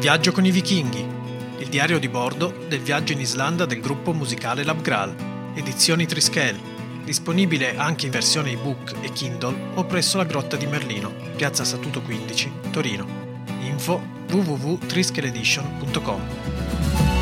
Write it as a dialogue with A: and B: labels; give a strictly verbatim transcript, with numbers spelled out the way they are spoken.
A: viaggio con i vichinghi, il diario di bordo del viaggio in Islanda del gruppo musicale Labgral, edizioni Trischel, disponibile anche in versione ebook e Kindle o presso la Grotta di Merlino, piazza Statuto quindici, Torino. Info w w w punto trischeledition punto com.